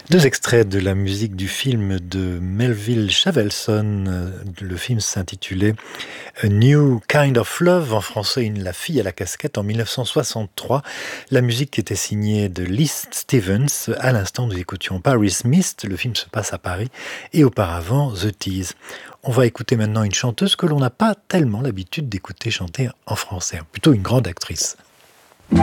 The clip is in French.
Deux extraits de la musique du film de Melville Shavelson. Le film s'intitulait A New Kind of Love, en français La fille à la casquette, en 1963. La musique qui était signée de Lee Stevens. À l'instant, nous écoutions Paris Mist. Le film se passe à Paris. Et auparavant, The Tease. On va écouter maintenant une chanteuse que l'on n'a pas tellement l'habitude d'écouter chanter en français. Plutôt une grande actrice.